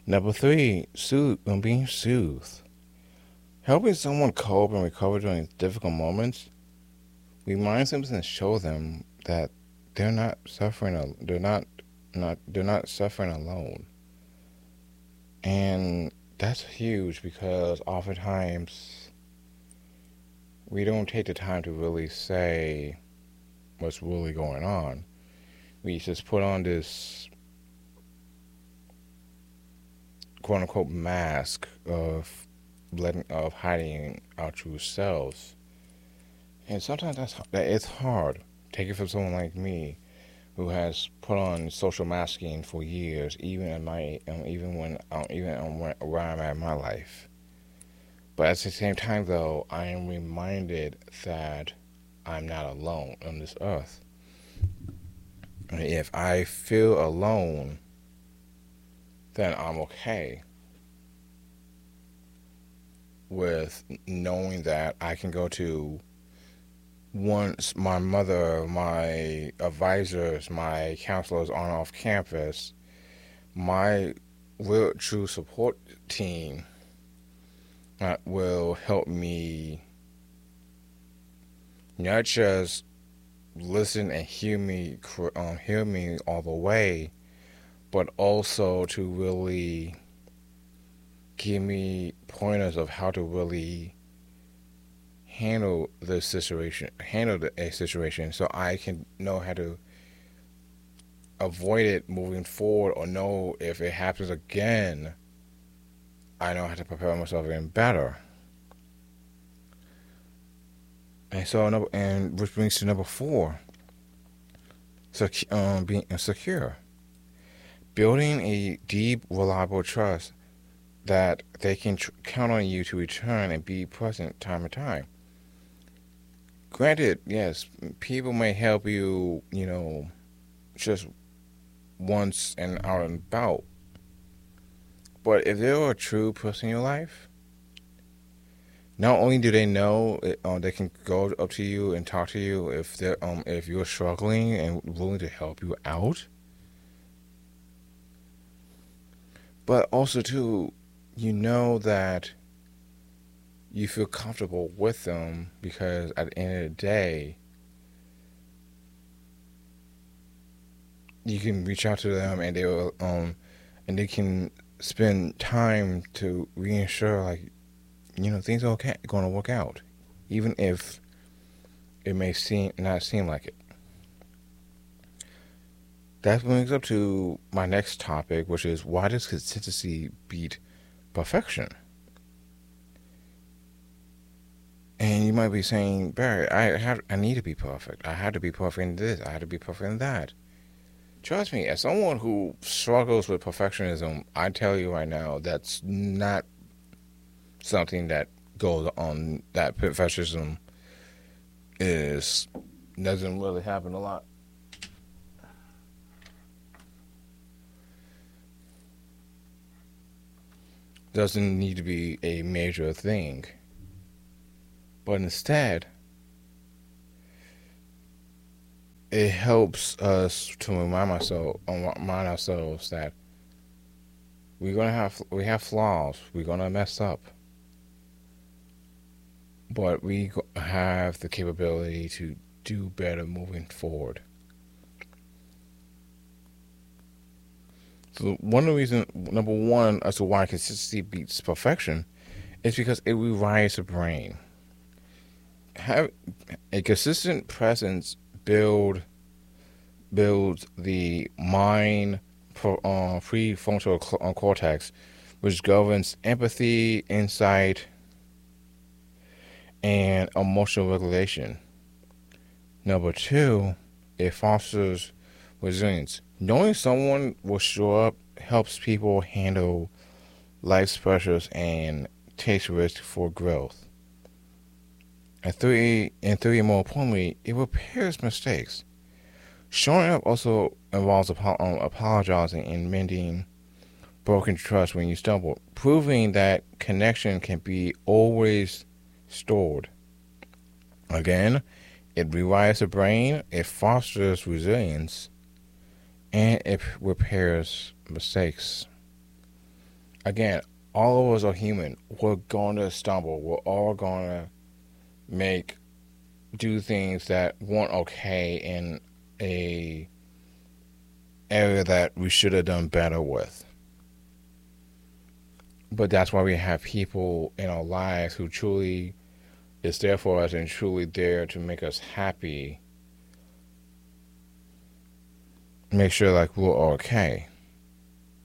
Number three, being soothed. Helping someone cope and recover during difficult moments reminds them and show them that they're not suffering. They're not suffering alone, and that's huge because oftentimes we don't take the time to really say what's really going on. We just put on this quote unquote mask of hiding our true selves. And sometimes that it's hard. Take it from someone like me who has put on social masking for years, even in my where I'm at in my life. But at the same time, though, I am reminded that I'm not alone on this earth. If I feel alone, then I'm okay with knowing that I can go to once my mother, my advisors, my counselors on off campus, my real true support team that will help me not just listen and hear me all the way, but also to really give me pointers of how to really handle a situation, so I can know how to avoid it moving forward, or know if it happens again, I know how to prepare myself even better. And which brings to number four, being secure. Building a deep, reliable trust that they can count on you to return and be present time and time. Granted, yes, people may help you, just once and out and about. But if they're a true person in your life, not only do they know they can go up to you and talk to you if you're struggling and willing to help you out, but also too, that you feel comfortable with them, because at the end of the day, you can reach out to them and they can spend time to reassure, like, things are okay, going to work out, even if it may not seem like it. That brings up to my next topic, which is, why does consistency beat perfection? And you might be saying, Barry, I need to be perfect. I have to be perfect in this. I have to be perfect in that. Trust me, as someone who struggles with perfectionism, I tell you right now, that's not something that goes on. That perfectionism doesn't really happen a lot. Doesn't need to be a major thing. But instead, it helps us to remind ourselves that we have flaws. We're gonna mess up, but we have the capability to do better moving forward. So one of the reasons, number one, as to why consistency beats perfection, is because it rewires the brain. Have a consistent presence builds the mind prefrontal cortex, which governs empathy, insight, and emotional regulation. Number two, it fosters resilience. Knowing someone will show up helps people handle life's pressures and takes risk for growth. And three, more importantly, it repairs mistakes. Showing up also involves apologizing and mending broken trust when you stumble, proving that connection can be always stored. Again, it rewires the brain, it fosters resilience, and it repairs mistakes. again, all of us are human. We're going to stumble. We're all going to make do things that weren't okay in a area that we should have done better with. But that's why we have people in our lives who truly is there for us and truly there to make us happy. Make sure like we're okay.